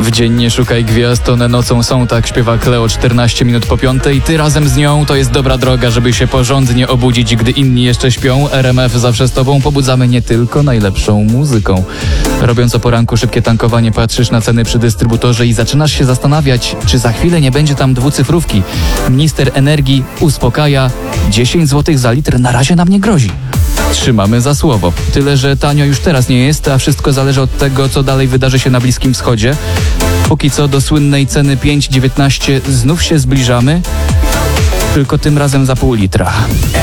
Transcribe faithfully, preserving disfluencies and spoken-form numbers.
W dzień nie szukaj gwiazd, one nocą są, tak śpiewa Kleo czternaście minut po piątej. Ty razem z nią to jest dobra droga, żeby się porządnie obudzić, gdy inni jeszcze śpią. R M F zawsze z tobą, pobudzamy nie tylko najlepszą muzyką. Robiąc o poranku szybkie tankowanie, patrzysz na ceny przy dystrybutorze i zaczynasz się zastanawiać, czy za chwilę nie będzie tam dwucyfrówki. Minister energii uspokaja, dziesięć złotych za litr na razie nam nie grozi. Trzymamy za słowo. Tyle, że tanio już teraz nie jest, a wszystko zależy od tego, co dalej wydarzy się na Bliskim Wschodzie. Póki co do słynnej ceny pięć dziewiętnaście znów się zbliżamy, tylko tym razem za pół litra.